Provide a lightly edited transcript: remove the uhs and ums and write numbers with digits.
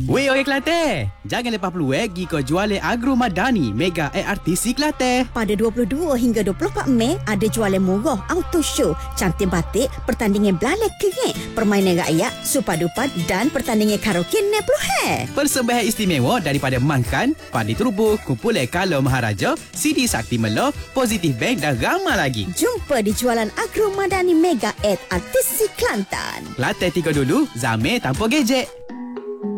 Weh orang Kelantan, jangan lepas peluang pergi ke jualan Agro Madani Mega ARTC Kelantan. Pada 22 hingga 24 Mei ada jualan murah auto show, cantik batik, pertandingan belalai kering, permainan rakyat, supadupat dan pertandingan karaoke 60. Persembahan istimewa daripada Mangkan, Padi Tubuh, Kumpulan Kalau Maharaja, CD Sakti Melo, Positif Bank dan ramai lagi. Jumpa di jualan Agro Madani Mega ARTC Kelantan. Kelantan tiga dulu, Zamir tanpa gejek.